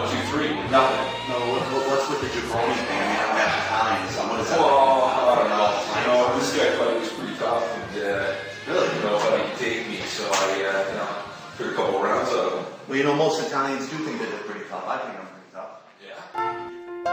2, 3. Nothing. No, what's with the jabroni thing? I mean, I'm half Italian, so what is that? Well, I don't know. You know, this guy fight was pretty tough, and Really? you know, thought he could take me, so I, took a couple rounds out of him. Well, you know, most Italians do think that they're pretty tough. I think I'm